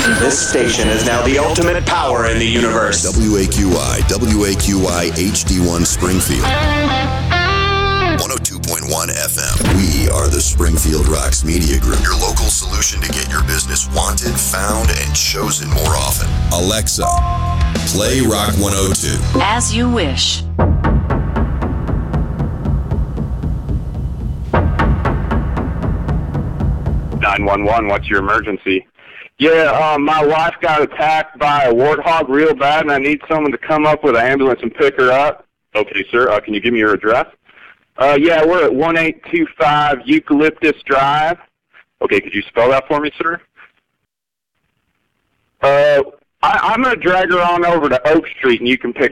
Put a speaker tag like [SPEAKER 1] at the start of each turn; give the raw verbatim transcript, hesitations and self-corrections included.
[SPEAKER 1] This station is now the ultimate power in the universe.
[SPEAKER 2] W A Q I, W A Q I H D one Springfield. one oh two point one F M. We are the Springfield Rocks Media Group, your local solution to get your business wanted, found, and chosen more often. Alexa, play Rock one oh two.
[SPEAKER 3] As you wish.
[SPEAKER 4] nine one one, what's your emergency? Yeah, um, my wife got attacked by a warthog real bad, and I need someone to come up with an ambulance and pick her up. Okay, sir. Uh, can you give me your address? Uh, yeah, we're at one eight two five Eucalyptus Drive. Okay, could you spell that for me, sir? Uh, I, I'm going to drag her on over to Oak Street, and you can pick